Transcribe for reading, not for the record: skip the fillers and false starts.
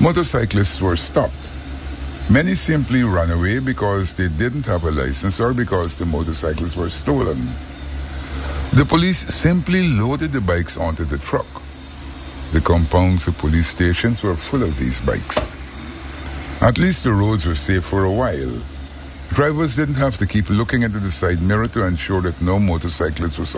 Motorcyclists were stopped. Many simply ran away because they didn't have a license or because the motorcycles were stolen. The police simply loaded the bikes onto the truck. The compounds of police stations were full of these bikes. At least the roads were safe for a while. Drivers didn't have to keep looking into the side mirror to ensure that no motorcyclist was